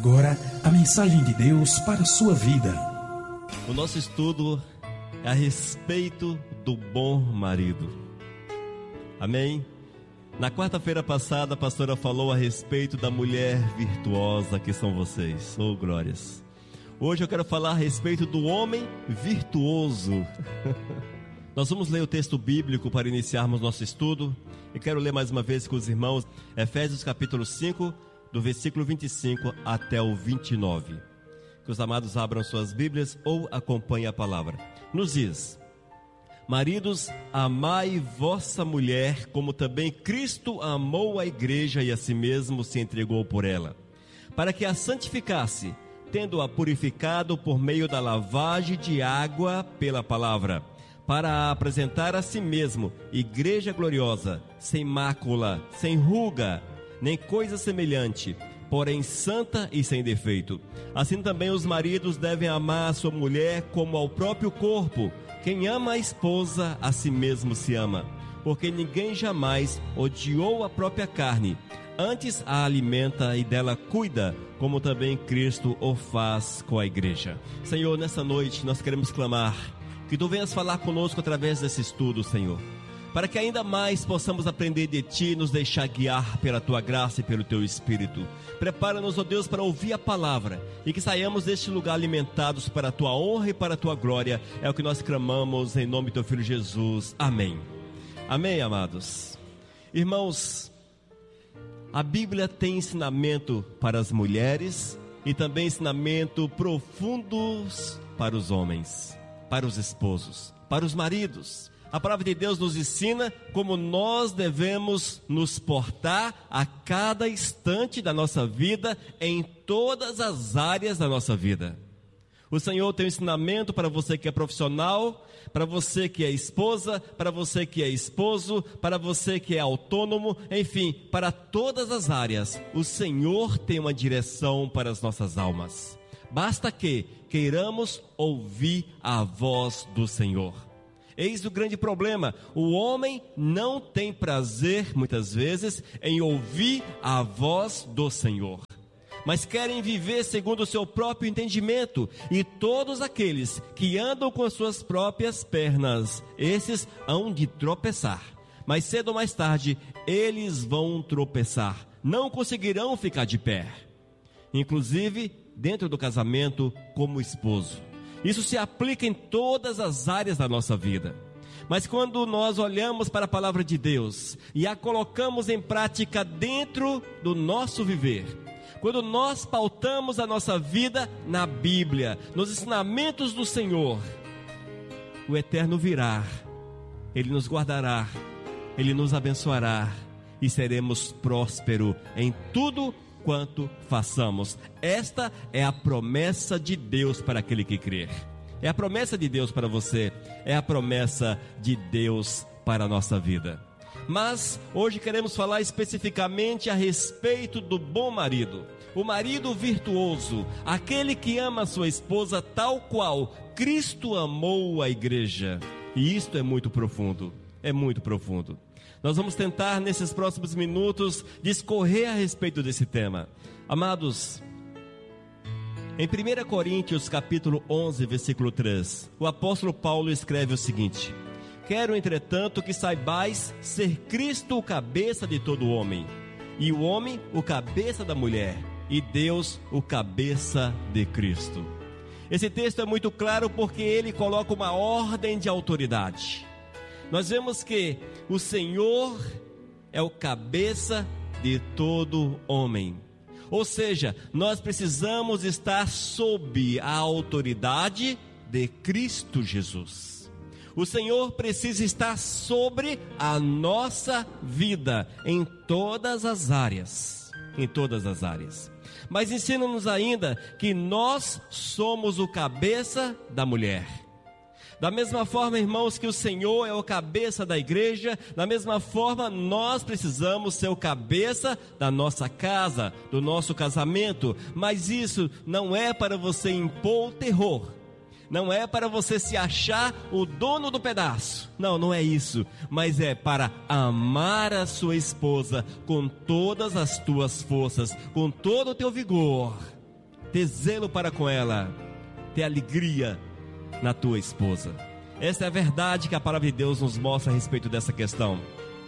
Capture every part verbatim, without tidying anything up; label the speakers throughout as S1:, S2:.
S1: agora a mensagem de Deus para a sua vida.
S2: O nosso estudo é a respeito do bom marido. Amém? Na quarta-feira passada a pastora falou a respeito da mulher virtuosa que são vocês. Oh, glórias! Hoje eu quero falar a respeito do homem virtuoso. Nós vamos ler o texto bíblico para iniciarmos nosso estudo. E quero ler mais uma vez com os irmãos Efésios capítulo cinco, do versículo vinte e cinco até o vinte e nove. Que os amados abram suas Bíblias ou acompanhem a palavra. Nos diz: maridos, amai vossa mulher, como também Cristo amou a igreja e a si mesmo se entregou por ela, para que a santificasse, tendo-a purificado por meio da lavagem de água pela palavra, para a apresentar a si mesmo igreja gloriosa, sem mácula, sem ruga, nem coisa semelhante, porém santa e sem defeito. Assim também os maridos devem amar a sua mulher como ao próprio corpo. Quem ama a esposa, a si mesmo se ama, porque ninguém jamais odiou a própria carne, antes a alimenta e dela cuida, como também Cristo o faz com a igreja. Senhor, nessa noite nós queremos clamar que Tu venhas falar conosco através desse estudo, Senhor, para que ainda mais possamos aprender de Ti e nos deixar guiar pela Tua graça e pelo Teu Espírito. Prepara-nos, ó Deus, para ouvir a palavra e que saiamos deste lugar alimentados para a Tua honra e para a Tua glória. É o que nós clamamos em nome do Teu Filho Jesus. Amém. Amém, amados. Irmãos, a Bíblia tem ensinamento para as mulheres e também ensinamento profundos para os homens, para os esposos, para os maridos. A palavra de Deus nos ensina como nós devemos nos portar a cada instante da nossa vida, em todas as áreas da nossa vida. O Senhor tem um ensinamento para você que é profissional, para você que é esposa, para você que é esposo, para você que é autônomo, enfim, para todas as áreas. O Senhor tem uma direção para as nossas almas. Basta que queiramos ouvir a voz do Senhor. Eis o grande problema: o homem não tem prazer, muitas vezes, em ouvir a voz do Senhor, mas querem viver segundo o seu próprio entendimento. E todos aqueles que andam com as suas próprias pernas, esses hão de tropeçar. Mais cedo ou mais tarde, eles vão tropeçar, não conseguirão ficar de pé, inclusive dentro do casamento como esposo. Isso se aplica em todas as áreas da nossa vida. Mas quando nós olhamos para a palavra de Deus e a colocamos em prática dentro do nosso viver, quando nós pautamos a nossa vida na Bíblia, nos ensinamentos do Senhor, o Eterno virá, Ele nos guardará, Ele nos abençoará e seremos prósperos em tudo quanto façamos. Esta é a promessa de Deus para aquele que crer. É a promessa de Deus para você, é a promessa de Deus para a nossa vida. Mas hoje queremos falar especificamente a respeito do bom marido, o marido virtuoso, aquele que ama a sua esposa tal qual Cristo amou a igreja. E isto é muito profundo, é muito profundo. Nós vamos tentar nesses próximos minutos discorrer a respeito desse tema. Amados, em primeira Coríntios capítulo onze, versículo três, o apóstolo Paulo escreve o seguinte: quero entretanto que saibais ser Cristo o cabeça de todo homem, e o homem o cabeça da mulher, e Deus o cabeça de Cristo. Esse texto é muito claro porque ele coloca uma ordem de autoridade. Nós vemos que o Senhor é o cabeça de todo homem. Ou seja, nós precisamos estar sob a autoridade de Cristo Jesus. O Senhor precisa estar sobre a nossa vida em todas as áreas, em todas as áreas. Mas ensina-nos ainda que nós somos o cabeça da mulher. Da mesma forma, irmãos, que o Senhor é o cabeça da igreja, da mesma forma nós precisamos ser o cabeça da nossa casa, do nosso casamento. Mas isso não é para você impor terror, não é para você se achar o dono do pedaço, não, não é isso, mas é para amar a sua esposa com todas as tuas forças, com todo o teu vigor. ter zelo para com ela, ter alegria na tua esposa. Essa é a verdade que a palavra de Deus nos mostra a respeito dessa questão.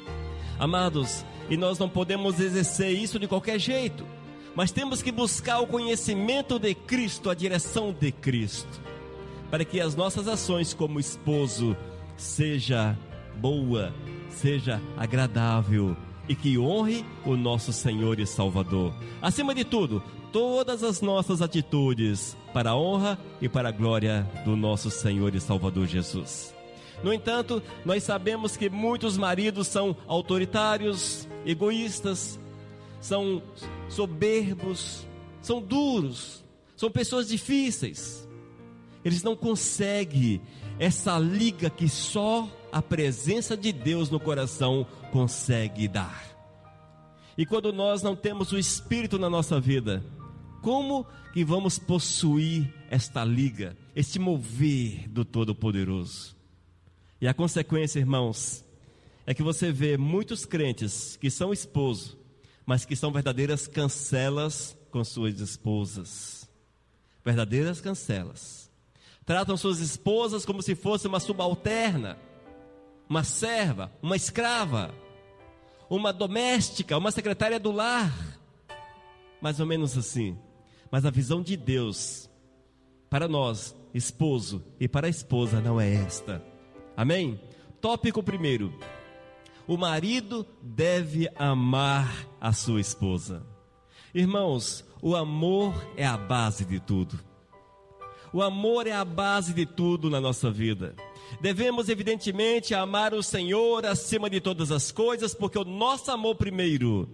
S2: Amados, e nós não podemos exercer isso de qualquer jeito, mas temos que buscar o conhecimento de Cristo, a direção de Cristo, para que as nossas ações como esposo seja boa, seja agradável e que honre o nosso Senhor e Salvador. Acima de tudo, todas as nossas atitudes para a honra e para a glória do nosso Senhor e Salvador Jesus. No entanto, nós sabemos que muitos maridos são autoritários, egoístas, são soberbos, são duros, são pessoas difíceis. Eles não conseguem essa liga que só a presença de Deus no coração consegue dar. E quando nós não temos o Espírito na nossa vida, como que vamos possuir esta liga, este mover do Todo-Poderoso? E a consequência, irmãos, é que você vê muitos crentes que são esposos, mas que são verdadeiras cancelas com suas esposas. Verdadeiras cancelas. Tratam suas esposas como se fosse uma subalterna, uma serva, uma escrava, uma doméstica, uma secretária do lar. Mais ou menos assim. Mas a visão de Deus para nós, esposo, e para a esposa não é esta. Amém? Tópico primeiro: o marido deve amar a sua esposa. Irmãos, o amor é a base de tudo. O amor é a base de tudo na nossa vida. Devemos evidentemente amar o Senhor acima de todas as coisas, porque o nosso amor primeiro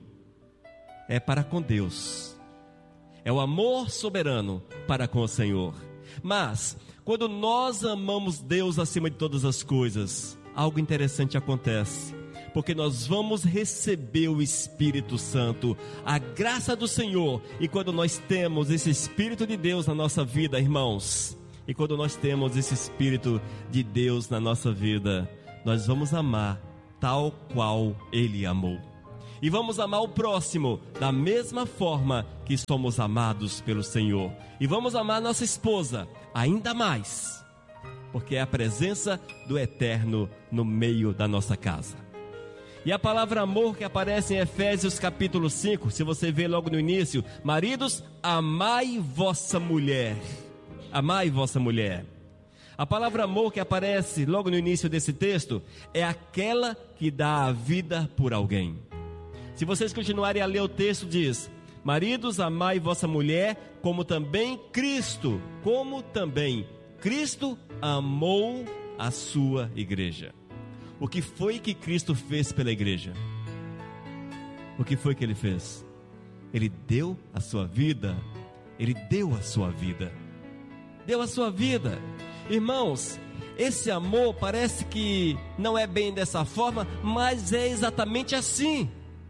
S2: é para com Deus. É o amor soberano para com o Senhor. Mas quando nós amamos Deus acima de todas as coisas, algo interessante acontece, porque nós vamos receber o Espírito Santo, a graça do Senhor. E quando nós temos esse Espírito de Deus na nossa vida, irmãos, e quando nós temos esse Espírito de Deus na nossa vida, nós vamos amar tal qual Ele amou. E vamos amar o próximo da mesma forma que somos amados pelo Senhor. E vamos amar nossa esposa ainda mais, porque é a presença do Eterno no meio da nossa casa. E a palavra amor que aparece em Efésios capítulo cinco, se você vê logo no início: maridos, amai vossa mulher. Amai vossa mulher. A palavra amor que aparece logo no início desse texto é aquela que dá a vida por alguém. Se vocês continuarem a ler o texto, diz: maridos, amai vossa mulher, como também Cristo, como também Cristo amou a sua igreja. O que foi que Cristo fez pela igreja? O que foi que Ele fez? Ele deu a sua vida. Ele deu a sua vida. Deu a sua vida. Irmãos, esse amor parece que não é bem dessa forma, mas é exatamente assim.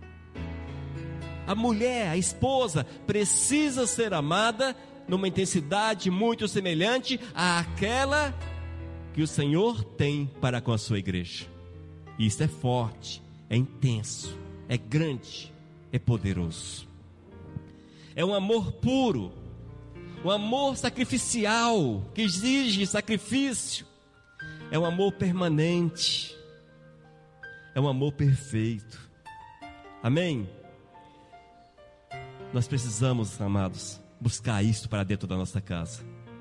S2: A mulher, a esposa, precisa ser amada numa intensidade muito semelhante àquela que o Senhor tem para com a sua igreja. E isso é forte, é intenso, é grande, é poderoso. É um amor puro, um amor sacrificial, que exige sacrifício. É um amor permanente, é um amor perfeito. Amém? Nós precisamos, amados, buscar isso para dentro da nossa casa.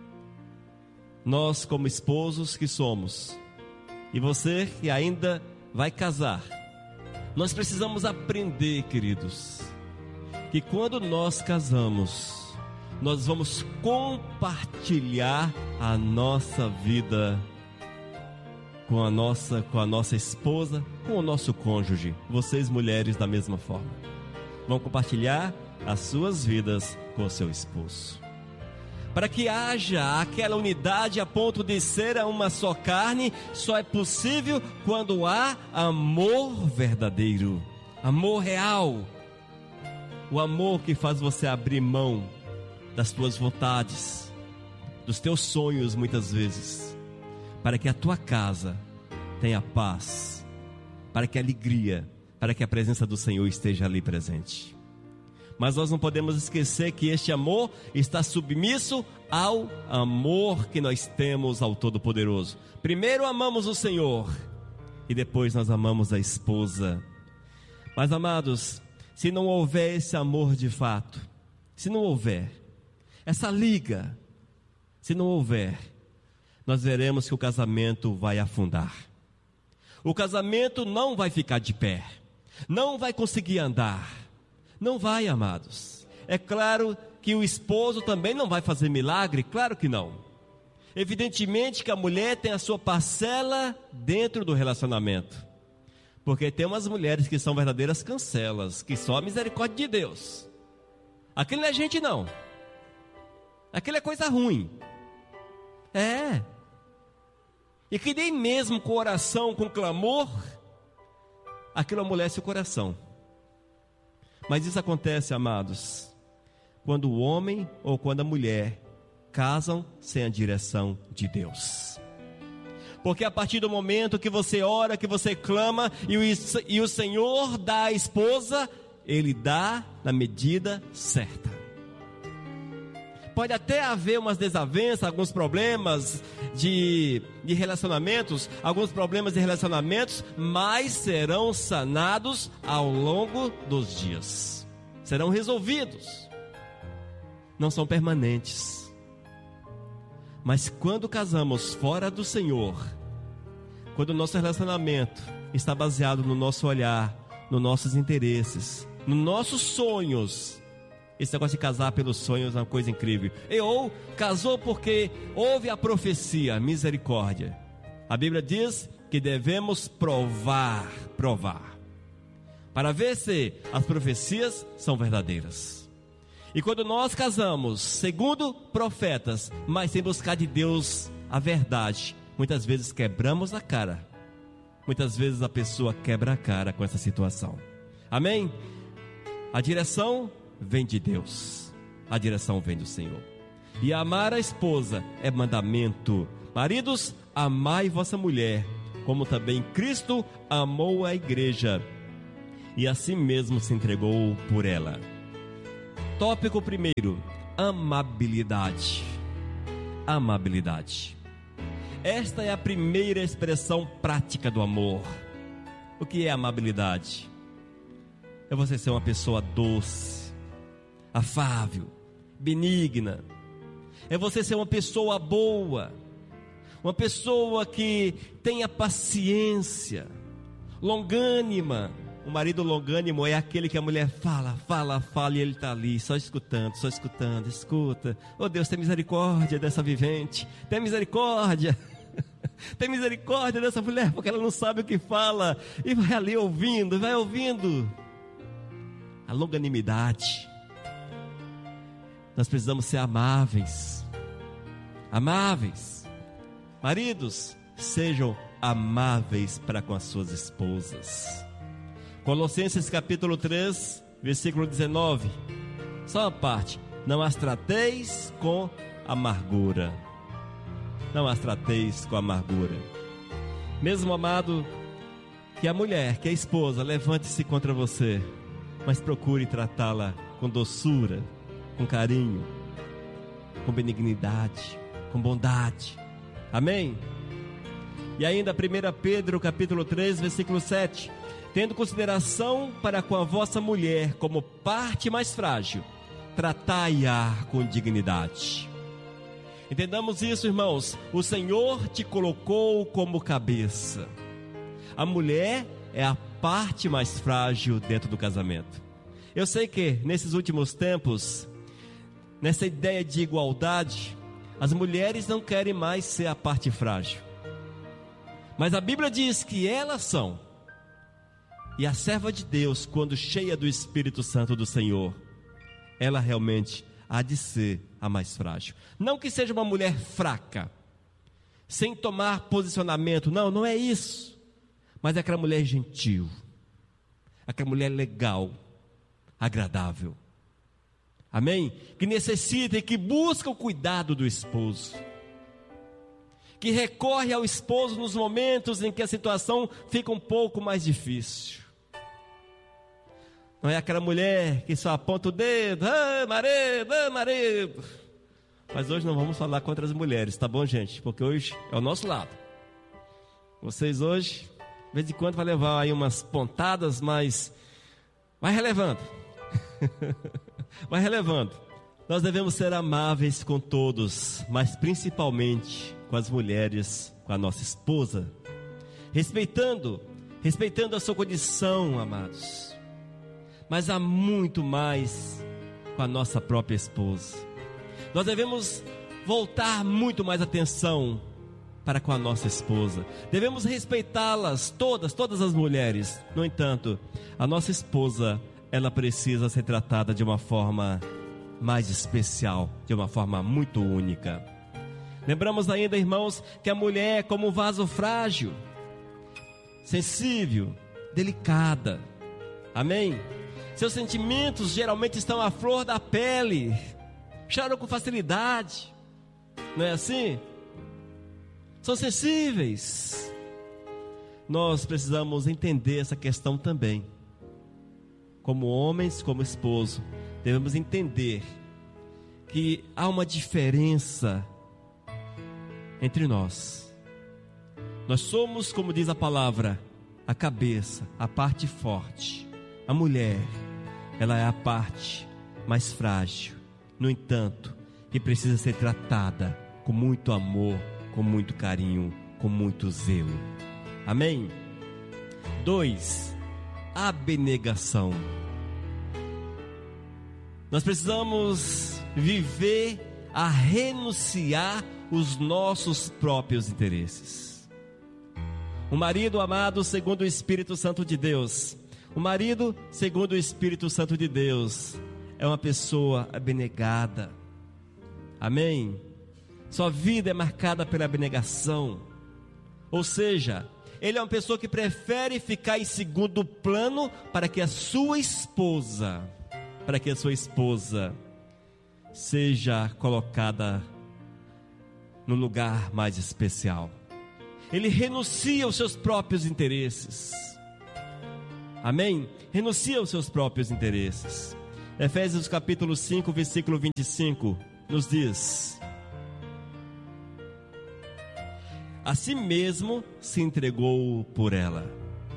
S2: Nós, como esposos que somos, e você que ainda vai casar, nós precisamos aprender, queridos, que quando nós casamos, nós vamos compartilhar a nossa vida com a nossa, com a nossa esposa, com o nosso cônjuge. Vocês, mulheres, da mesma forma, vão compartilhar as suas vidas com o seu esposo, para que haja aquela unidade a ponto de ser uma só carne. Só é possível quando há amor verdadeiro, amor real, o amor que faz você abrir mão das tuas vontades, dos teus sonhos muitas vezes, para que a tua casa tenha paz, para que a alegria, para que a presença do Senhor esteja ali presente. Mas nós não podemos esquecer que este amor está submisso ao amor que nós temos ao Todo-Poderoso. Primeiro amamos o Senhor e depois nós amamos a esposa. Mas, amados, se não houver esse amor de fato, se não houver essa liga, se não houver, nós veremos que o casamento vai afundar. O casamento não vai ficar de pé, não vai conseguir andar. Não vai, amados. É claro que o esposo também não vai fazer milagre, claro que não. Evidentemente que a mulher tem a sua parcela dentro do relacionamento. Porque tem umas mulheres que são verdadeiras cancelas, que só a misericórdia de Deus. Aquilo não é gente não. Aquilo é coisa ruim. É. E que nem mesmo com oração, com clamor, aquilo amolece o coração. Mas isso acontece, amados, quando o homem ou quando a mulher casam sem a direção de Deus. Porque a partir do momento que você ora, que você clama, e o, e o Senhor dá à esposa, Ele dá na medida certa. Pode até haver umas desavenças, alguns problemas de, de relacionamentos, alguns problemas de relacionamentos, mas serão sanados ao longo dos dias. Serão resolvidos. Não são permanentes. Mas quando casamos fora do Senhor, quando o nosso relacionamento está baseado no nosso olhar, nos nossos interesses, nos nossos sonhos, esse negócio de casar pelos sonhos é uma coisa incrível. E ou casou porque houve a profecia, misericórdia. A Bíblia diz que devemos provar, provar, para ver se as profecias são verdadeiras. E quando nós casamos, segundo profetas, mas sem buscar de Deus a verdade, muitas vezes quebramos a cara. Muitas vezes a pessoa quebra a cara com essa situação. Amém? A direção vem de Deus, a direção vem do Senhor. E amar a esposa é mandamento. Maridos, amai vossa mulher, como também Cristo amou a igreja e assim mesmo se entregou por ela. Tópico primeiro: amabilidade. Amabilidade. Esta é a primeira expressão prática do amor. O que é amabilidade? É você ser uma pessoa doce, afável, benigna. É você ser uma pessoa boa, uma pessoa que tenha paciência, longânima. O marido longânimo é aquele que a mulher fala, fala, fala e ele está ali, só escutando, só escutando, escuta. Oh Deus, tem misericórdia dessa vivente, tem misericórdia, tem misericórdia dessa mulher, porque ela não sabe o que fala, e vai ali ouvindo, vai ouvindo. A longanimidade. Nós precisamos ser amáveis, amáveis. Maridos, sejam amáveis para com as suas esposas. Colossenses capítulo três, versículo dezenove. Só uma parte: não as trateis com amargura. Não as trateis com amargura. Mesmo, amado, que a mulher, que a esposa levante-se contra você, mas procure tratá-la com doçura, com carinho, com benignidade, com bondade. Amém? E ainda primeira Pedro capítulo três, versículo sete. Tendo consideração para com a vossa mulher como parte mais frágil, tratai-a com dignidade. Entendamos isso, irmãos. O Senhor te colocou como cabeça. A mulher é a parte mais frágil dentro do casamento. Eu sei que nesses últimos tempos, nessa ideia de igualdade, as mulheres não querem mais ser a parte frágil. Mas a Bíblia diz que elas são. E a serva de Deus, quando cheia do Espírito Santo do Senhor, ela realmente há de ser a mais frágil. Não que seja uma mulher fraca, sem tomar posicionamento, não, não é isso. Mas é aquela mulher gentil, aquela mulher legal, agradável. Amém? Que necessita e que busca o cuidado do esposo, que recorre ao esposo nos momentos em que a situação fica um pouco mais difícil. Não é aquela mulher que só aponta o dedo, ah, marido, ah, marido. Mas hoje não vamos falar contra as mulheres, tá bom, gente? Porque hoje é o nosso lado. Vocês hoje, de vez em quando, vai levar aí umas pontadas, mas vai relevando. Vai relevando. Nós devemos ser amáveis com todos, mas principalmente com as mulheres, com a nossa esposa. Respeitando, respeitando a sua condição, amados. Mas há muito mais com a nossa própria esposa. Nós devemos voltar muito mais atenção para com a nossa esposa. Devemos respeitá-las, todas, todas as mulheres. No entanto, a nossa esposa, ela precisa ser tratada de uma forma mais especial, de uma forma muito única. Lembramos ainda, irmãos, que a mulher é como um vaso frágil, sensível, delicada. Amém? Seus sentimentos geralmente estão à flor da pele, choram com facilidade, não é assim? São sensíveis. Nós precisamos entender essa questão também. Como homens, como esposo, devemos entender que há uma diferença entre nós. Nós somos, como diz a palavra, a cabeça, a parte forte. A mulher, ela é a parte mais frágil, no entanto, que precisa ser tratada com muito amor, com muito carinho, com muito zelo. Amém? Dois, abnegação. Nós precisamos viver a renunciar os nossos próprios interesses. O marido amado segundo o Espírito Santo de Deus, o marido segundo o Espírito Santo de Deus, é uma pessoa abnegada. Amém? Sua vida é marcada pela abnegação. Ou seja, ele é uma pessoa que prefere ficar em segundo plano para que a sua esposa, para que a sua esposa seja colocada no lugar mais especial. Ele renuncia aos seus próprios interesses. Amém? Renuncia aos seus próprios interesses. Efésios capítulo cinco, versículo vinte e cinco, nos diz: a si mesmo se entregou por ela.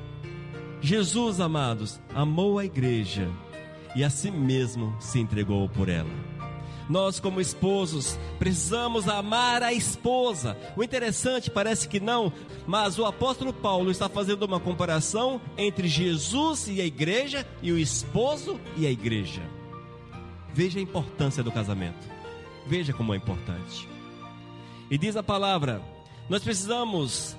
S2: Jesus, amados, amou a igreja e a si mesmo se entregou por ela. Nós, como esposos, precisamos amar a esposa. O interessante, parece que não, mas o apóstolo Paulo está fazendo uma comparação entre Jesus e a igreja e o esposo e a igreja. Veja a importância do casamento. Veja como é importante. E diz a palavra, nós precisamos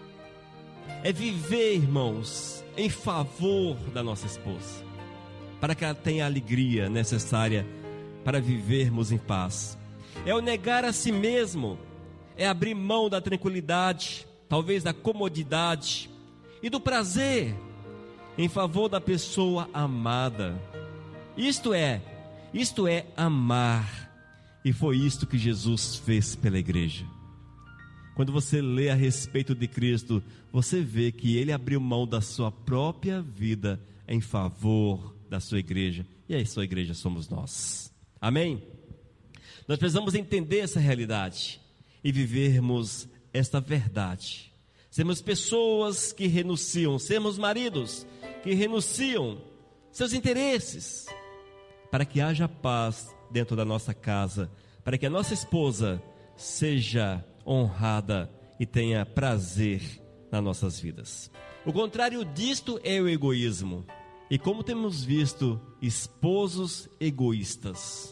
S2: é viver, irmãos, em favor da nossa esposa, para que ela tenha a alegria necessária para vivermos em paz. É o negar a si mesmo, é abrir mão da tranquilidade, talvez da comodidade e do prazer em favor da pessoa amada. Isto é, isto é amar, e foi isto que Jesus fez pela igreja. Quando você lê a respeito de Cristo, você vê que Ele abriu mão da sua própria vida em favor da sua igreja, e a sua igreja somos nós. Amém? Nós precisamos entender essa realidade e vivermos esta verdade. Sermos pessoas que renunciam, sermos maridos que renunciam seus interesses, para que haja paz dentro da nossa casa, para que a nossa esposa seja honrada e tenha prazer nas nossas vidas. O contrário disto é o egoísmo. E como temos visto esposos egoístas.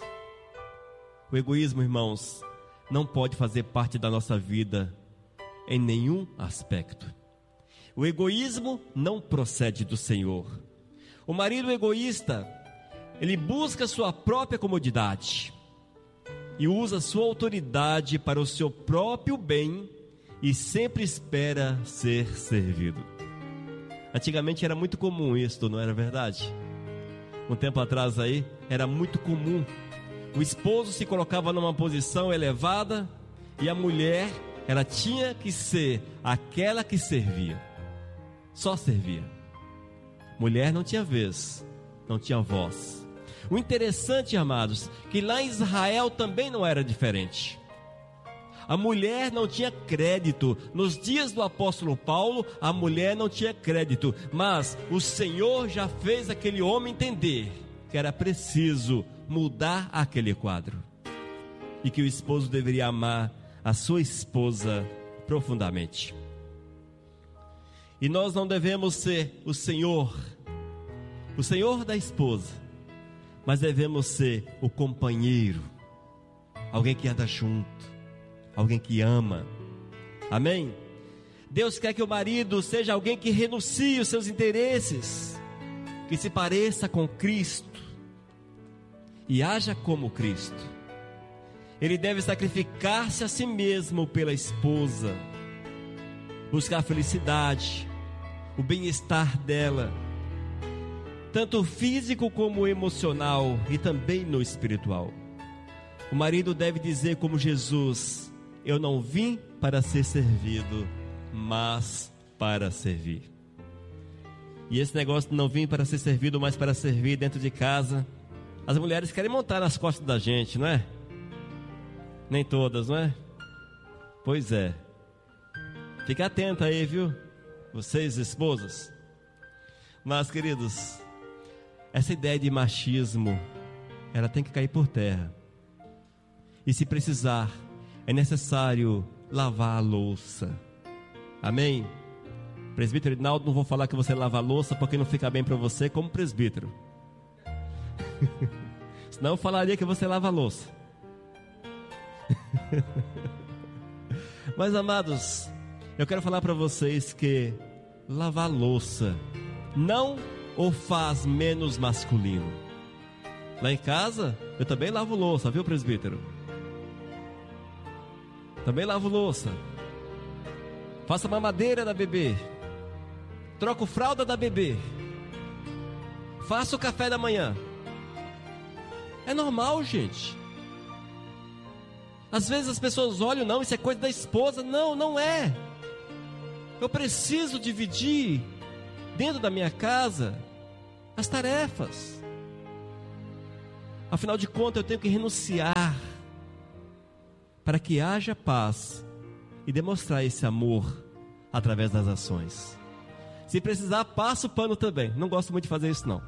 S2: O egoísmo, irmãos, não pode fazer parte da nossa vida em nenhum aspecto. O egoísmo não procede do Senhor. O marido egoísta, ele busca sua própria comodidade e usa sua autoridade para o seu próprio bem e sempre espera ser servido. Antigamente era muito comum isso, não era verdade? Um tempo atrás aí, era muito comum. O esposo se colocava numa posição elevada e a mulher, ela tinha que ser aquela que servia. Só servia. Mulher não tinha vez não tinha voz. O interessante, amados, que lá em Israel também não era diferente. A mulher não tinha crédito. Nos dias do apóstolo Paulo, a mulher não tinha crédito. Mas o Senhor já fez aquele homem entender que era preciso mudar aquele quadro. E que o esposo deveria amar a sua esposa profundamente. E nós não devemos ser o Senhor, o Senhor da esposa, mas devemos ser o companheiro, alguém que anda junto, alguém que ama. Amém? Deus quer que o marido seja alguém que renuncie os seus interesses, que se pareça com Cristo e haja como Cristo. Ele deve sacrificar-se a si mesmo pela esposa, buscar a felicidade, o bem-estar dela, tanto físico como emocional e também no espiritual. O marido deve dizer como Jesus: eu não vim para ser servido, mas para servir. E esse negócio de não vim para ser servido, mas para servir dentro de casa, as mulheres querem montar nas costas da gente, não é? Nem todas, não é? Pois é. Fica atento aí, viu? Vocês, esposas. Mas, queridos, essa ideia de machismo, ela tem que cair por terra. E se precisar, é necessário lavar a louça. Amém? Presbítero Rinaldo, não vou falar que você lava a louça, porque não fica bem para você como presbítero. Senão eu falaria que você lava a louça. Mas, amados, eu quero falar para vocês que lavar louça não o faz menos masculino. Lá em casa, eu também lavo louça, viu, presbítero? Também lavo louça. Faço a mamadeira da bebê, troco fralda da bebê, faço o café da manhã. É normal, gente. Às vezes as pessoas olham, não, isso é coisa da esposa. Não, não é. Eu preciso dividir dentro da minha casa as tarefas. Afinal de contas, eu tenho que renunciar para que haja paz e demonstrar esse amor através das ações. Se precisar, passo o pano também. Não gosto muito de fazer isso, não.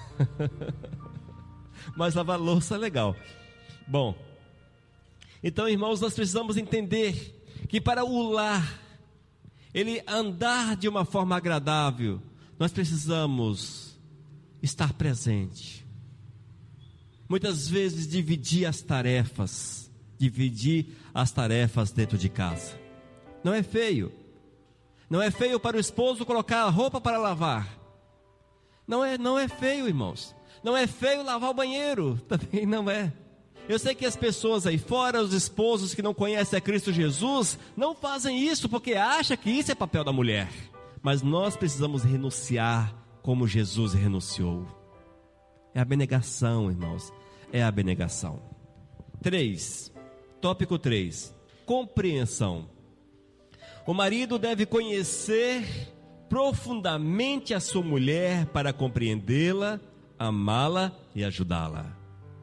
S2: Mas lavar louça é legal. Bom, então, irmãos, nós precisamos entender que para o lar ele andar de uma forma agradável, nós precisamos estar presente. Muitas vezes dividir as tarefas, dividir as tarefas dentro de casa. Não é feio. Não é feio para o esposo colocar a roupa para lavar. Não é, não é feio, irmãos. Não é feio lavar o banheiro, também não é. Eu sei que as pessoas aí fora, os esposos que não conhecem a Cristo Jesus, não fazem isso porque acham que isso é papel da mulher. Mas nós precisamos renunciar como Jesus renunciou. É a abnegação, irmãos. É a abnegação. três. Tópico três. Compreensão. O marido deve conhecer profundamente a sua mulher para compreendê-la, amá-la e ajudá-la.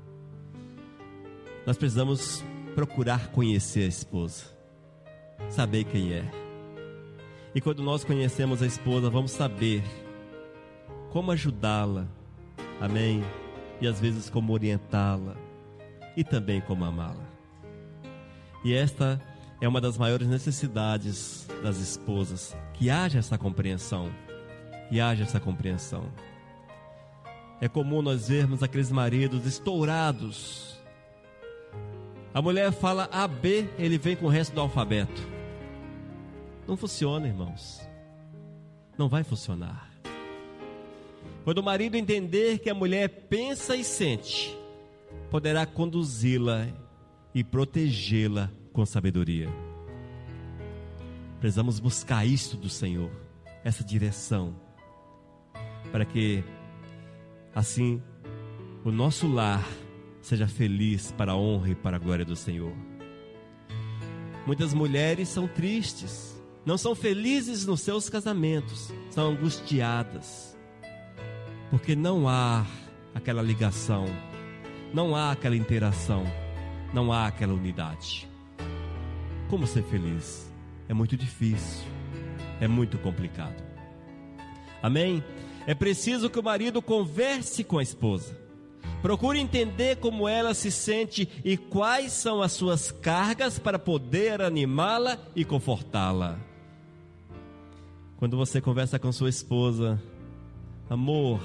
S2: Nós precisamos procurar conhecer a esposa, saber quem é. E quando nós conhecemos a esposa, vamos saber como ajudá-la, amém? E às vezes como orientá-la, e também como amá-la. E esta é uma das maiores necessidades das esposas, que haja essa compreensão, que haja essa compreensão. É comum nós vermos aqueles maridos estourados. A mulher fala A, B, ele vem com o resto do alfabeto. Não funciona, irmãos. Não vai funcionar. Quando o marido entender que a mulher pensa e sente, poderá conduzi-la e protegê-la com sabedoria. Precisamos buscar isso do Senhor, essa direção, para que assim o nosso lar seja feliz para a honra e para a glória do Senhor. Muitas mulheres são tristes, não são felizes nos seus casamentos, são angustiadas, Porque não há aquela ligação, não há aquela interação, não há aquela unidade. Como ser feliz? É muito difícil, é muito complicado. Amém? É preciso que o marido converse com a esposa. Procure entender como ela se sente e quais são as suas cargas para poder animá-la e confortá-la. Quando você conversa com sua esposa, amor,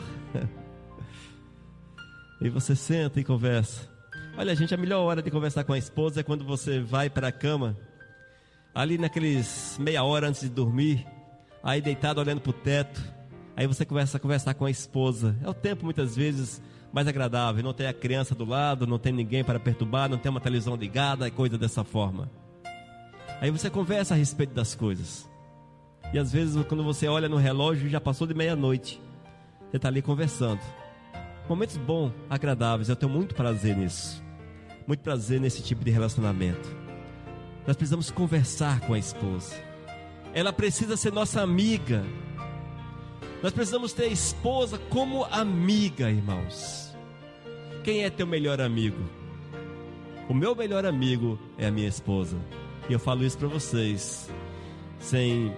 S2: e você senta e conversa. Olha, gente, a melhor hora de conversar com a esposa é quando você vai para a cama, ali naqueles meia hora antes de dormir, aí deitado olhando para o teto, aí você começa a conversar com a esposa. É o tempo muitas vezes mais agradável, não tem a criança do lado, não tem ninguém para perturbar, não tem uma televisão ligada, coisa dessa forma. Aí você conversa a respeito das coisas. E às vezes quando você olha no relógio já passou de meia-noite. Você está ali conversando. Momentos bons, agradáveis, eu tenho muito prazer nisso. Muito prazer nesse tipo de relacionamento. Nós precisamos conversar com a esposa. Ela precisa ser nossa amiga. Nós precisamos ter a esposa como amiga, irmãos. Quem é teu melhor amigo? O meu melhor amigo é a minha esposa. E eu falo isso para vocês, sem,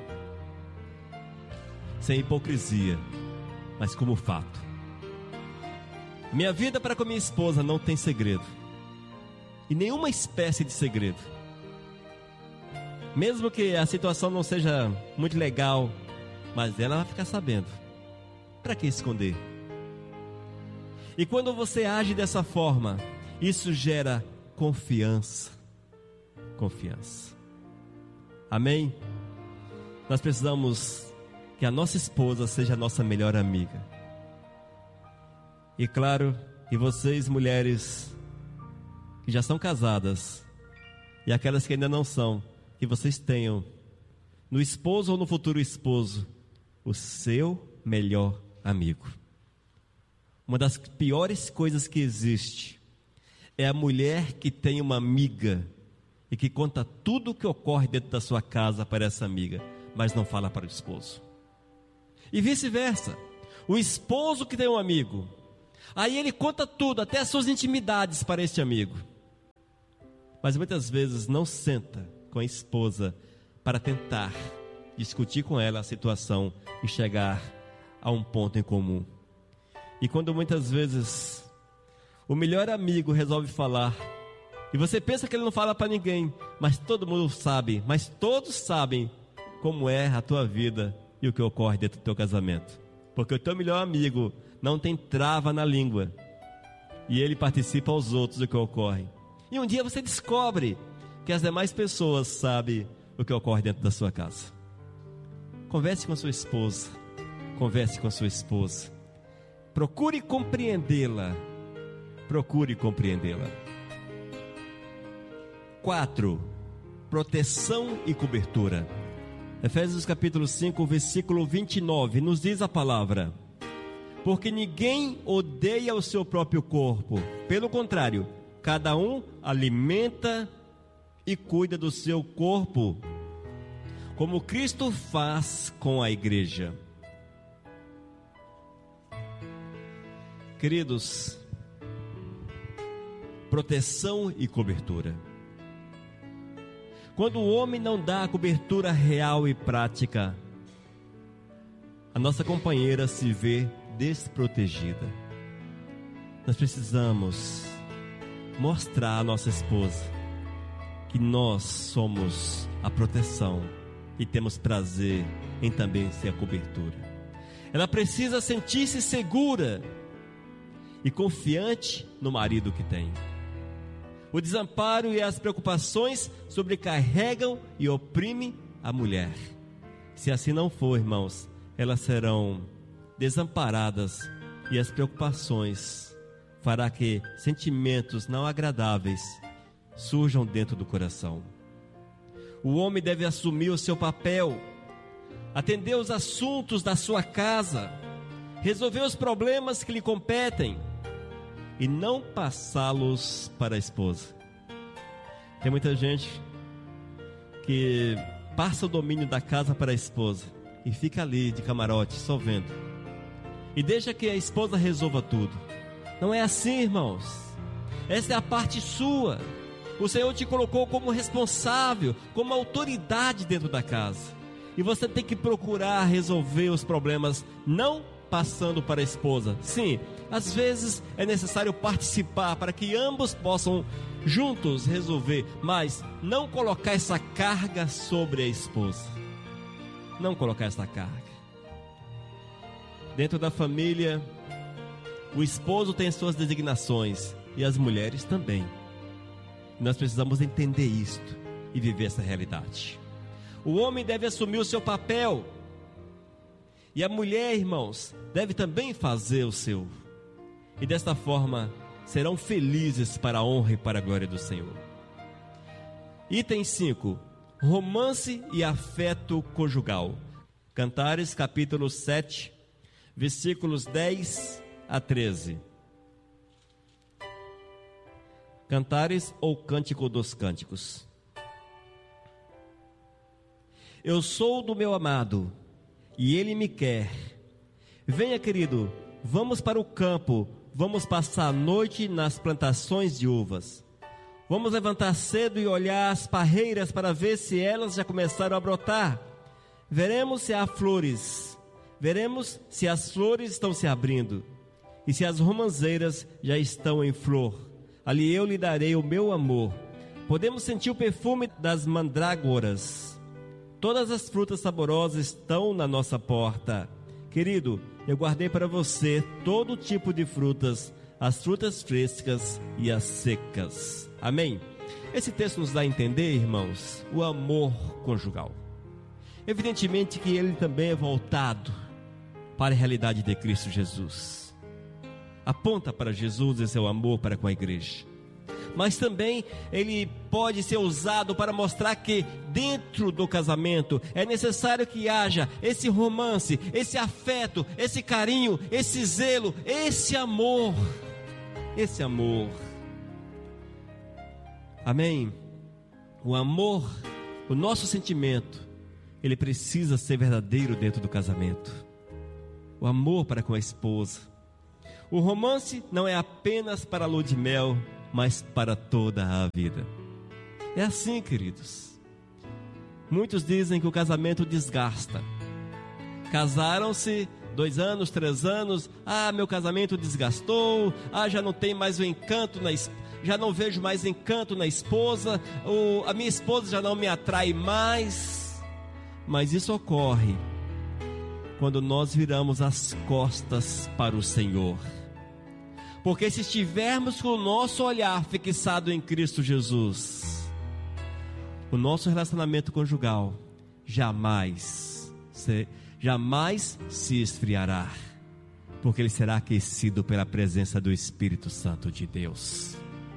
S2: sem hipocrisia, mas como fato. Minha vida para com minha esposa não tem segredo. E nenhuma espécie de segredo. Mesmo que a situação não seja muito legal, mas ela vai ficar sabendo. Para que esconder? E quando você age dessa forma, isso gera confiança. Confiança. Amém? Nós precisamos que a nossa esposa seja a nossa melhor amiga. E claro, que vocês mulheres que já são casadas e aquelas que ainda não são, que vocês tenham no esposo ou no futuro esposo o seu melhor amigo. Uma das piores coisas que existe é a mulher que tem uma amiga e que conta tudo o que ocorre dentro da sua casa para essa amiga, mas não fala para o esposo. E vice-versa, o esposo que tem um amigo, aí ele conta tudo, até as suas intimidades para este amigo, mas muitas vezes não senta com a esposa para tentar discutir com ela a situação e chegar a um ponto em comum. E quando muitas vezes o melhor amigo resolve falar, e você pensa que ele não fala para ninguém, mas todo mundo sabe, mas todos sabem como é a tua vida e o que ocorre dentro do teu casamento, porque o teu melhor amigo não tem trava na língua, e ele participa aos outros do que ocorre, e um dia você descobre que as demais pessoas sabem o que ocorre dentro da sua casa. Converse com sua esposa, converse com sua esposa, procure compreendê-la, procure compreendê-la. quatro. Proteção e cobertura. Efésios capítulo cinco, versículo vinte e nove, nos diz a palavra: porque ninguém odeia o seu próprio corpo, pelo contrário, cada um alimenta e cuida do seu corpo, como Cristo faz com a igreja. Queridos, proteção e cobertura. Quando o homem não dá a cobertura real e prática, a nossa companheira se vê desprotegida. Nós precisamos mostrar à nossa esposa que nós somos a proteção e temos prazer em também ser a cobertura. Ela precisa sentir-se segura e confiante no marido que tem. O desamparo e as preocupações sobrecarregam e oprimem a mulher. Se assim não for, irmãos, elas serão desamparadas e as preocupações fará que sentimentos não agradáveis surjam dentro do coração. O homem deve assumir o seu papel, atender os assuntos da sua casa, resolver os problemas que lhe competem e não passá-los para a esposa. Tem muita gente que passa o domínio da casa para a esposa e fica ali de camarote só vendo. e deixa que a esposa resolva tudo. Não é assim, irmãos. Essa é a parte sua. O Senhor te colocou como responsável, como autoridade dentro da casa. E você tem que procurar resolver os problemas, não passando para a esposa. Sim, às vezes é necessário participar para que ambos possam juntos resolver, mas não colocar essa carga sobre a esposa. Não colocar essa carga. Dentro da família, o esposo tem suas designações e as mulheres também. Nós precisamos entender isto e viver essa realidade. O homem deve assumir o seu papel e a mulher, irmãos, deve também fazer o seu. E desta forma serão felizes para a honra e para a glória do Senhor. Item cinco. Romance e afeto conjugal. Cantares capítulo sete, versículos dez a treze. Cantares ou Cântico dos Cânticos. Eu sou do meu amado, e ele me quer. Venha, querido, vamos para o campo, vamos passar a noite nas plantações de uvas. Vamos levantar cedo e olhar as parreiras para ver se elas já começaram a brotar. Veremos se há flores, veremos se as flores estão se abrindo, e se as romãzeiras já estão em flor. Ali eu lhe darei o meu amor. Podemos sentir o perfume das mandrágoras. Todas as frutas saborosas estão na nossa porta. Querido, eu guardei para você todo tipo de frutas, as frutas frescas e as secas. Amém? Esse texto nos dá a entender, irmãos, o amor conjugal. Evidentemente que ele também é voltado para a realidade de Cristo Jesus. Aponta para Jesus e seu amor para com a igreja. Mas também ele pode ser usado para mostrar que dentro do casamento é necessário que haja esse romance, esse afeto, esse carinho, esse zelo, esse amor. Esse amor. Amém? O amor, o nosso sentimento, ele precisa ser verdadeiro dentro do casamento. O amor para com a esposa. O romance não é apenas para a lua de mel, mas para toda a vida. É assim, queridos. Muitos dizem que o casamento desgasta. Casaram-se dois anos, três anos. Ah, meu casamento desgastou. Ah, já não tem mais o encanto na esposa. Já não vejo mais encanto na esposa. Ou a minha esposa já não me atrai mais. Mas isso ocorre quando nós viramos as costas para o Senhor. Porque se estivermos com o nosso olhar fixado em Cristo Jesus, o nosso relacionamento conjugal jamais se, jamais se esfriará, porque ele será aquecido pela presença do Espírito Santo de Deus.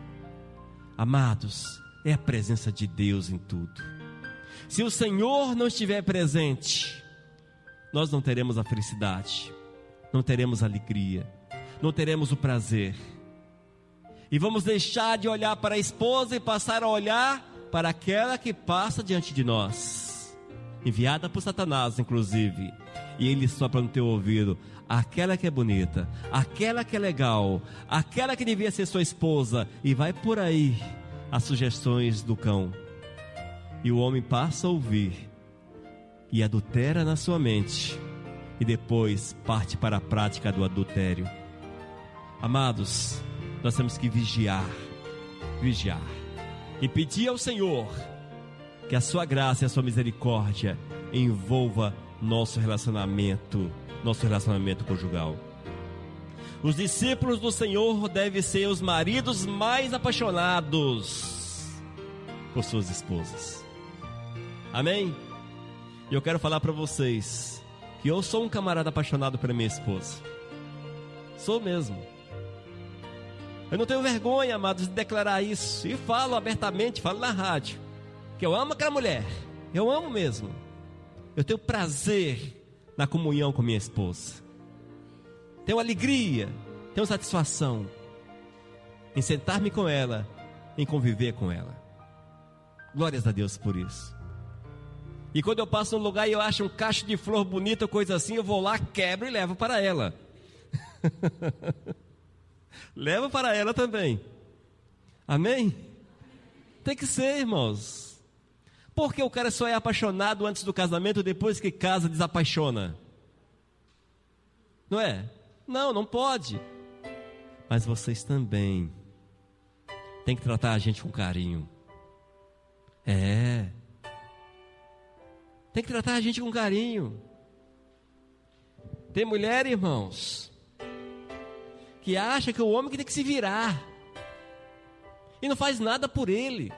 S2: Amados, é a presença de Deus em tudo. Se o Senhor não estiver presente, nós não teremos a felicidade, não teremos a alegria, não teremos o prazer. E vamos deixar de olhar para a esposa e passar a olhar para aquela que passa diante de nós, enviada por Satanás inclusive. E ele sopra no teu ouvido: aquela que é bonita, aquela que é legal, aquela que devia ser sua esposa. E vai por aí as sugestões do cão. E o homem passa a ouvir e adultera na sua mente, e depois parte para a prática do adultério. Amados, nós temos que vigiar, vigiar, e pedir ao Senhor que a sua graça e a sua misericórdia envolva nosso relacionamento, nosso relacionamento conjugal. Os discípulos do Senhor devem ser os maridos mais apaixonados por suas esposas. Amém? E eu quero falar para vocês que eu sou um camarada apaixonado pela minha esposa. Sou mesmo. Eu não tenho vergonha, amados, de declarar isso. E falo abertamente, falo na rádio, que eu amo aquela mulher. Eu amo mesmo. Eu tenho prazer na comunhão com minha esposa. Tenho alegria, tenho satisfação em sentar-me com ela, em conviver com ela. Glórias a Deus por isso. E quando eu passo num lugar e eu acho um cacho de flor bonita, coisa assim, eu vou lá, quebro e levo para ela. Leva para ela também. Amém? Tem que ser, irmãos. Porque o cara só é apaixonado antes do casamento, depois que casa desapaixona? Não é? Não, não pode. Mas vocês também têm que tratar a gente com carinho. É. Tem que tratar a gente com carinho. Tem mulher, irmãos, que acha que o homem que tem que se virar e não faz nada por ele.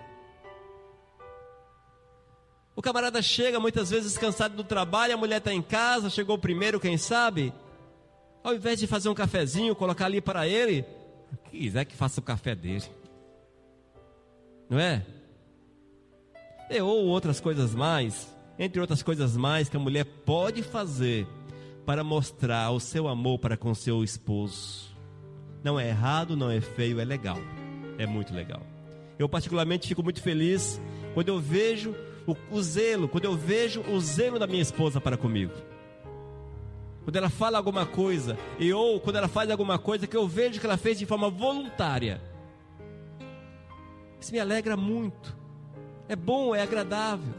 S2: O camarada chega muitas vezes cansado do trabalho, a mulher está em casa, chegou primeiro, quem sabe? Ao invés de fazer um cafezinho, colocar ali para ele, quiser que faça o café dele. Não é? E, ou outras coisas mais, entre outras coisas mais que a mulher pode fazer para mostrar o seu amor para com seu esposo. Não é errado, não é feio, é legal. É muito legal. Eu particularmente fico muito feliz quando eu vejo o, o zelo, quando eu vejo o zelo da minha esposa para comigo. Quando ela fala alguma coisa, e ou quando ela faz alguma coisa que eu vejo que ela fez de forma voluntária. Isso me alegra muito. É bom, é agradável.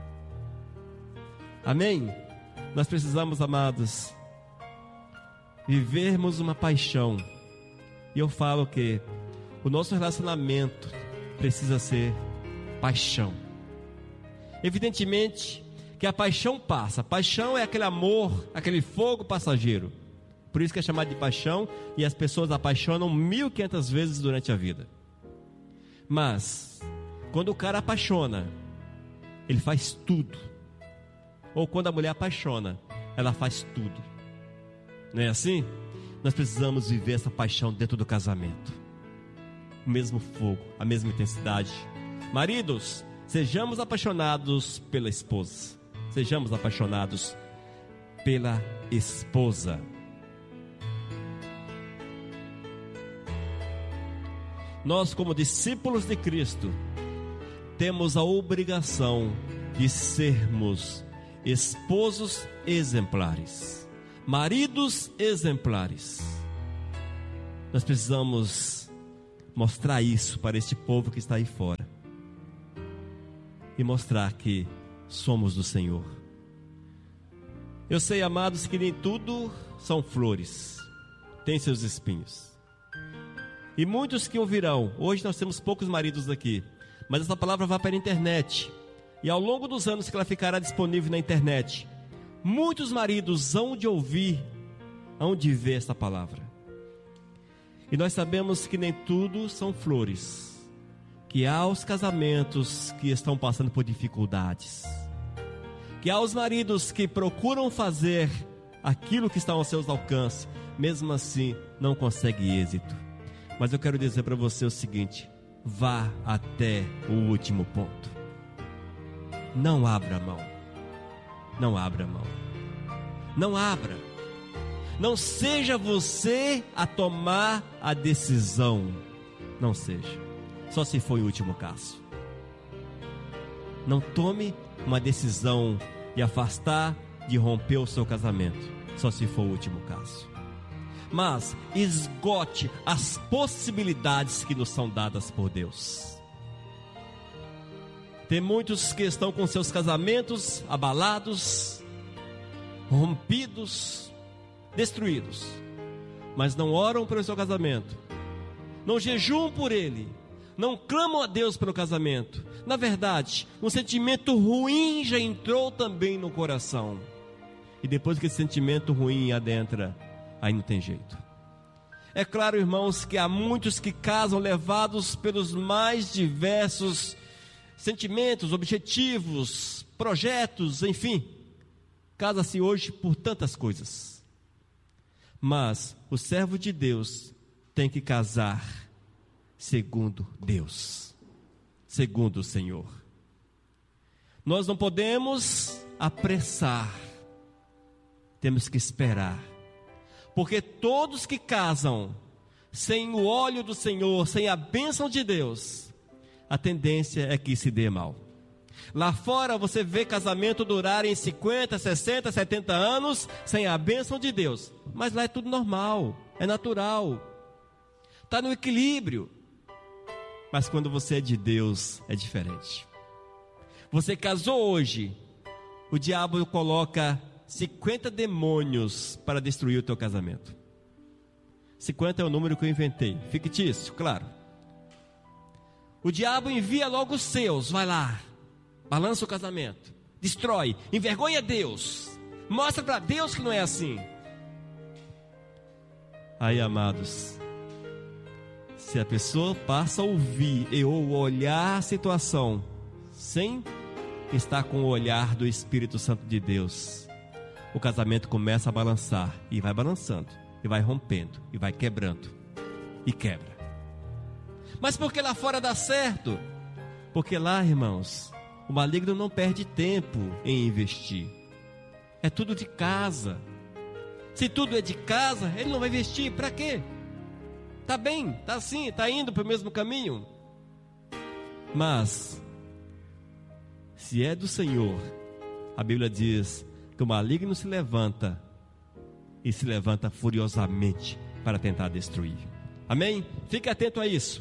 S2: Amém? Nós precisamos, amados, vivermos uma paixão. E eu falo que o nosso relacionamento precisa ser paixão. Evidentemente que a paixão passa. Paixão é aquele amor, aquele fogo passageiro. Por isso que é chamado de paixão. E as pessoas apaixonam mil e quinhentas vezes durante a vida. Mas quando o cara apaixona, ele faz tudo. Ou quando a mulher apaixona, ela faz tudo. Não é assim? Nós precisamos viver essa paixão dentro do casamento. O mesmo fogo, a mesma intensidade. Maridos, sejamos apaixonados pela esposa. Sejamos apaixonados pela esposa. Nós, como discípulos de Cristo, temos a obrigação de sermos esposos exemplares, maridos exemplares. Nós precisamos mostrar isso para este povo que está aí fora e mostrar que somos do Senhor. Eu sei, amados, que nem tudo são flores, tem seus espinhos. E muitos que ouvirão, hoje nós temos poucos maridos aqui, mas essa palavra vai para a internet. E ao longo dos anos que ela ficará disponível na internet, muitos maridos hão de ouvir, hão de ver essa palavra. E nós sabemos que nem tudo são flores, que há os casamentos que estão passando por dificuldades, que há os maridos que procuram fazer aquilo que está aos seus alcances, mesmo assim não conseguem êxito. Mas eu quero dizer para você o seguinte: vá até o último ponto. Não abra mão. Não abra mão. Não abra. Não seja você a tomar a decisão. Não seja. Só se for o último caso. Não tome uma decisão de afastar, de romper o seu casamento. Só se for o último caso. Mas esgote as possibilidades que nos são dadas por Deus. Tem muitos que estão com seus casamentos abalados, rompidos, destruídos, mas não oram pelo seu casamento, não jejuam por ele, não clamam a Deus pelo casamento. Na verdade, um sentimento ruim já entrou também no coração, e depois que esse sentimento ruim adentra, aí não tem jeito. É claro, irmãos, que há muitos que casam levados pelos mais diversos sentimentos, objetivos, projetos, enfim. Casa-se hoje por tantas coisas. Mas o servo de Deus tem que casar segundo Deus, segundo o Senhor. Nós não podemos apressar, temos que esperar. Porque todos que casam sem o óleo do Senhor, sem a bênção de Deus, a tendência é que se dê mal. Lá fora você vê casamento durarem cinquenta, sessenta, setenta anos sem a bênção de Deus. Mas lá é tudo normal. é natural, está no equilíbrio. Mas quando você é de Deus, é diferente. Você casou hoje, o diabo coloca cinquenta demônios para destruir o teu casamento. cinquenta é o número que eu inventei, fictício, claro. O diabo envia logo os seus, vai lá, balança o casamento, destrói, envergonha Deus, mostra para Deus que não é assim. Aí, amados, se a pessoa passa a ouvir ou olhar a situação sem estar com o olhar do Espírito Santo de Deus, o casamento começa a balançar, e vai balançando, e vai rompendo, e vai quebrando, e quebra. Mas por que lá fora dá certo? Porque lá, irmãos, o maligno não perde tempo em investir. É tudo de casa. Se tudo é de casa, ele não vai investir, para quê? Tá bem, tá assim, tá indo para o mesmo caminho. Mas se é do Senhor, a Bíblia diz que o maligno se levanta, e se levanta furiosamente para tentar destruir. Amém? Fique atento a isso.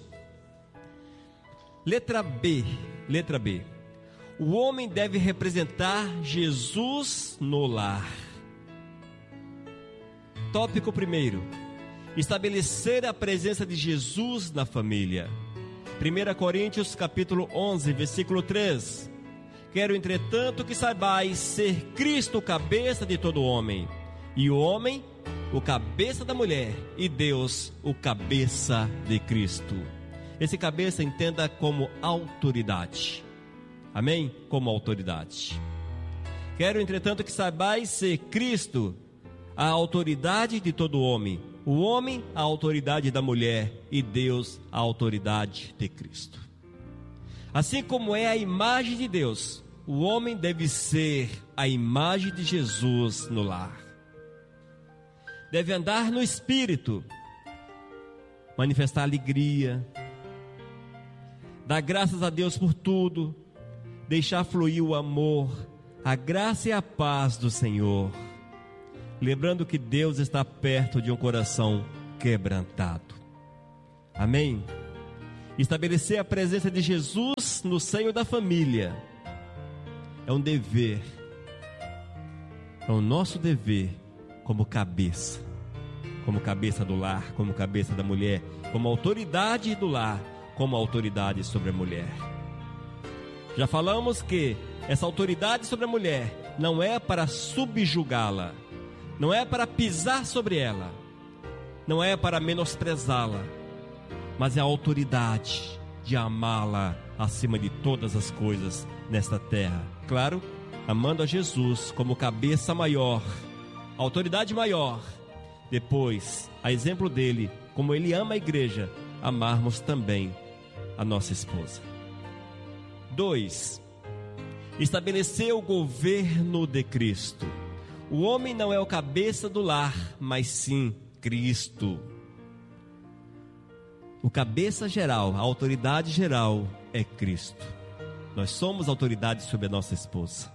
S2: Letra B, letra B. O homem deve representar Jesus no lar. Tópico primeiro: estabelecer a presença de Jesus na família. primeira Coríntios capítulo onze, versículo três. Quero, entretanto, que saibais ser Cristo o cabeça de todo homem, e o homem o cabeça da mulher, e Deus o cabeça de Cristo. Esse cabeça entenda como autoridade. Amém? Como autoridade. Quero, entretanto, que saibais ser Cristo a autoridade de todo homem, o homem a autoridade da mulher, e Deus a autoridade de Cristo. Assim como é a imagem de Deus, o homem deve ser a imagem de Jesus no lar. Deve andar no Espírito, manifestar alegria, dar graças a Deus por tudo, deixar fluir o amor, a graça e a paz do Senhor, lembrando que Deus está perto de um coração quebrantado. Amém? Estabelecer a presença de Jesus no seio da família é um dever, é o nosso dever como cabeça, como cabeça do lar, como cabeça da mulher, como autoridade do lar, como autoridade sobre a mulher. Já falamos que essa autoridade sobre a mulher não é para subjugá-la, não é para pisar sobre ela, não é para menosprezá-la, mas é a autoridade de amá-la acima de todas as coisas nesta terra. Claro, amando a Jesus como cabeça maior, autoridade maior. Depois, a exemplo dele, como ele ama a igreja, amarmos também a nossa esposa. Dois, estabelecer o governo de Cristo. O homem não é o cabeça do lar, mas sim Cristo. O cabeça geral, a autoridade geral é Cristo. Nós somos autoridade sobre a nossa esposa.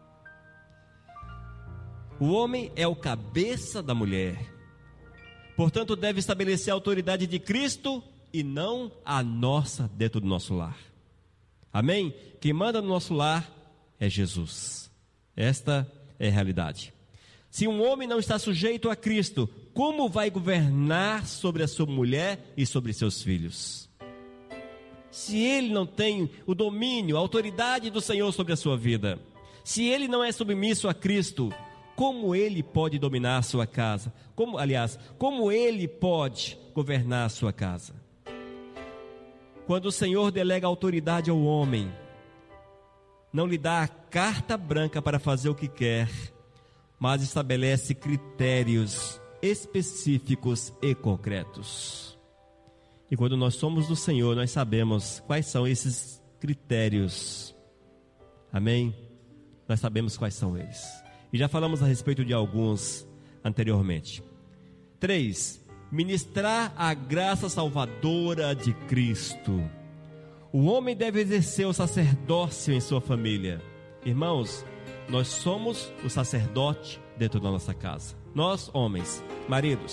S2: O homem é o cabeça da mulher, portanto deve estabelecer a autoridade de Cristo e não a nossa dentro do nosso lar. Amém? Quem manda no nosso lar é Jesus. Esta é a realidade. Se um homem não está sujeito a Cristo, como vai governar sobre a sua mulher e sobre seus filhos? Se ele não tem o domínio, a autoridade do Senhor sobre a sua vida, se ele não é submisso a Cristo, como ele pode dominar a sua casa? Como, aliás, como ele pode governar a sua casa? Quando o Senhor delega autoridade ao homem, não lhe dá a carta branca para fazer o que quer, mas estabelece critérios específicos e concretos. E quando nós somos do Senhor, nós sabemos quais são esses critérios. Amém? Nós sabemos quais são eles. E já falamos a respeito de alguns anteriormente. Três, ministrar a graça salvadora de Cristo. O homem deve exercer o sacerdócio em sua família. Irmãos, nós somos o sacerdote dentro da nossa casa. Nós, homens, maridos,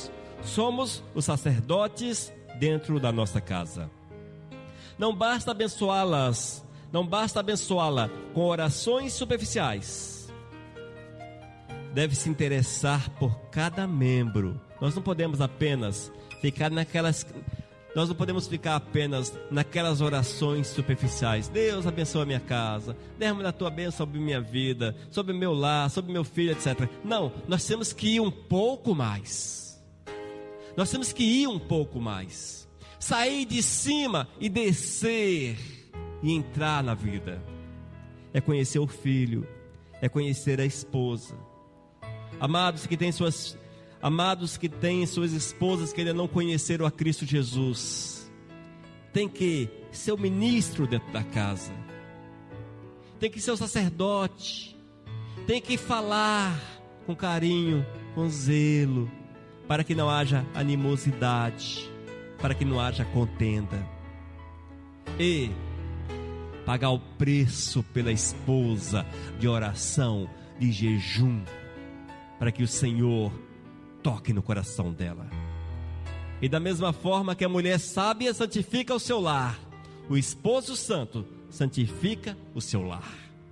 S2: Somos os sacerdotes dentro da nossa casa. Não basta abençoá-las, não basta abençoá-la com orações superficiais. Deve se interessar por cada membro. Nós não podemos apenas ficar naquelas... Nós não podemos ficar apenas naquelas orações superficiais. Deus abençoa a minha casa, derrama da tua bênção sobre minha vida, sobre o meu lar, sobre meu filho, etcétera. Não, nós temos que ir um pouco mais. Nós temos que ir um pouco mais. Sair de cima e descer e entrar na vida. É conhecer o filho, é conhecer a esposa. Amados que têm suas... Amados que têm suas esposas que ainda não conheceram a Cristo Jesus, tem que ser o ministro dentro da casa, tem que ser o sacerdote, tem que falar com carinho, com zelo, para que não haja animosidade, para que não haja contenda, e pagar o preço pela esposa de oração, de jejum, para que o Senhor toque no coração dela. E da mesma forma que a mulher sábia santifica o seu lar, o esposo santo santifica o seu lar.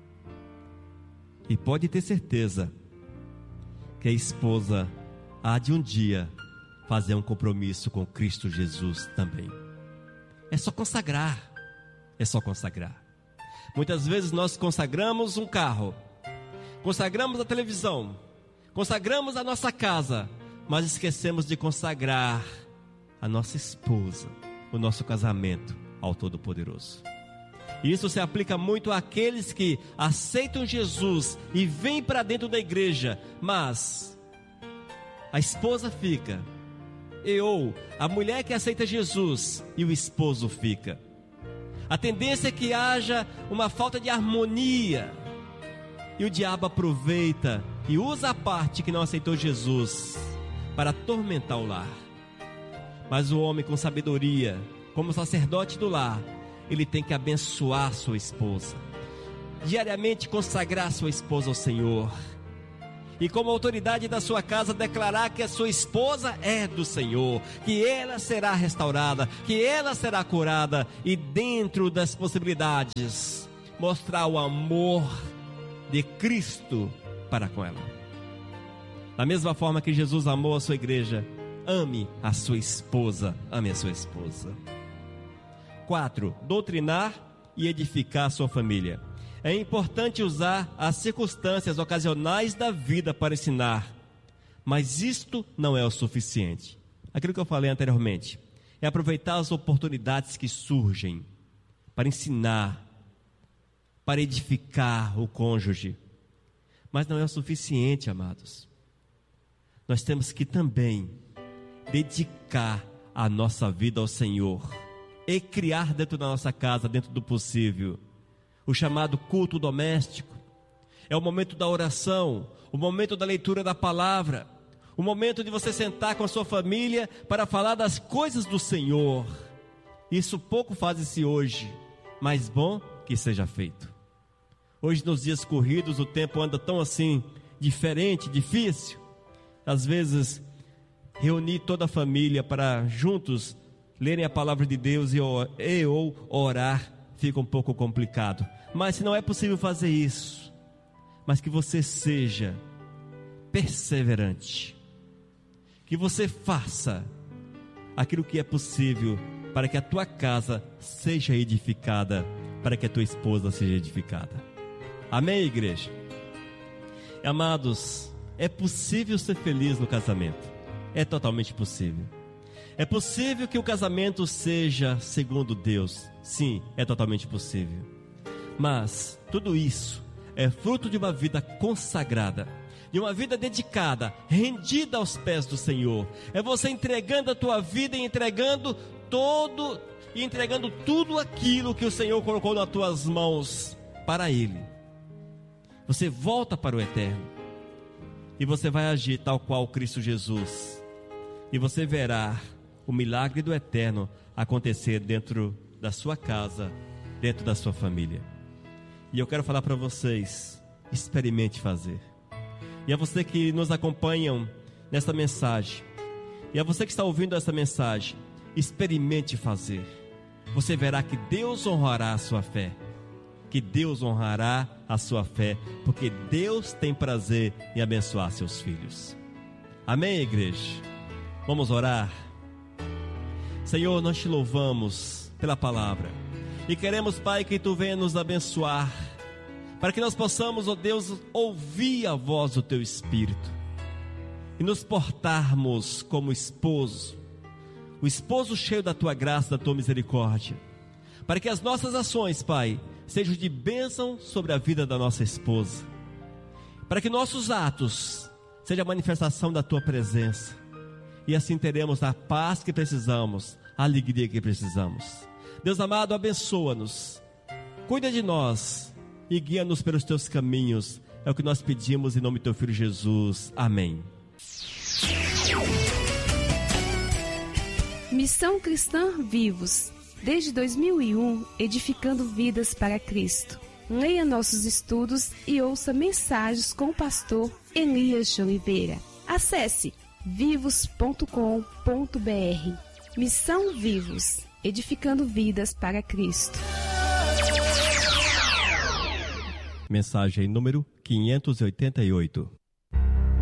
S2: E pode ter certeza que a esposa há de um dia fazer um compromisso com Cristo Jesus também. É só consagrar, é só consagrar. Muitas vezes nós consagramos um carro, consagramos a televisão, consagramos a nossa casa, mas esquecemos de consagrar a nossa esposa, o nosso casamento ao Todo-Poderoso. Isso se aplica muito àqueles que aceitam Jesus e vêm para dentro da igreja, mas a esposa fica, e ou a mulher que aceita Jesus e o esposo fica. A tendência é que haja uma falta de harmonia, e o diabo aproveita e usa a parte que não aceitou Jesus para atormentar o lar. Mas o homem com sabedoria, como sacerdote do lar, ele tem que abençoar sua esposa, diariamente consagrar sua esposa ao Senhor, e como autoridade da sua casa declarar que a sua esposa é do Senhor, que ela será restaurada, que ela será curada, e dentro das possibilidades mostrar o amor de Cristo para com ela. Da mesma forma que Jesus amou a sua igreja, ame a sua esposa, ame a sua esposa. quatro. Doutrinar e edificar a sua família. É importante usar as circunstâncias ocasionais da vida para ensinar, mas isto não é o suficiente. Aquilo que eu falei anteriormente, é aproveitar as oportunidades que surgem para ensinar, para edificar o cônjuge, mas não é o suficiente, amados. Nós temos que também dedicar a nossa vida ao Senhor e criar dentro da nossa casa, dentro do possível, o chamado culto doméstico. É o momento da oração, o momento da leitura da palavra, o momento de você sentar com a sua família para falar das coisas do Senhor. Isso pouco faz-se hoje, mas bom que seja feito. Hoje, nos dias corridos, o tempo anda tão assim, diferente, difícil. Às vezes, reunir toda a família para juntos lerem a palavra de Deus e, e ou orar fica um pouco complicado. Mas se não é possível fazer isso, mas que você seja perseverante, que você faça aquilo que é possível para que a tua casa seja edificada, para que a tua esposa seja edificada. Amém, igreja? Amados, é possível ser feliz no casamento. É totalmente possível. É possível que o casamento seja segundo Deus. Sim, é totalmente possível. Mas tudo isso é fruto de uma vida consagrada, de uma vida dedicada, rendida aos pés do Senhor. É você entregando a tua vida e entregando todo, e entregando tudo aquilo que o Senhor colocou nas tuas mãos para Ele. Você volta para o eterno e você vai agir tal qual Cristo Jesus, e você verá o milagre do eterno acontecer dentro da sua casa, dentro da sua família. E eu quero falar para vocês, experimente fazer. E a você que nos acompanham nesta mensagem, E a você que está ouvindo essa mensagem, experimente fazer. Você verá que Deus honrará a sua fé. Que Deus honrará a sua fé, porque Deus tem prazer em abençoar seus filhos. Amém, igreja? Vamos orar? Senhor, nós te louvamos pela palavra e queremos, Pai, que Tu venha nos abençoar, para que nós possamos, ó Deus, ouvir a voz do Teu Espírito e nos portarmos como esposo, o esposo cheio da Tua graça, da Tua misericórdia, para que as nossas ações, Pai, sejam de bênção sobre a vida da nossa esposa, para que nossos atos sejam a manifestação da Tua presença, e assim teremos a paz que precisamos, a alegria que precisamos. Deus amado, abençoa-nos, cuida de nós e guia-nos pelos Teus caminhos. É o que nós pedimos em nome do Teu Filho Jesus. Amém.
S3: Missão Cristã Vivos, desde dois mil e um, edificando vidas para Cristo. Leia nossos estudos e ouça mensagens com o pastor Elias de Oliveira. Acesse vivos ponto com ponto br. Missão Vivos, edificando vidas para Cristo.
S2: Mensagem número quinhentos e oitenta e oito.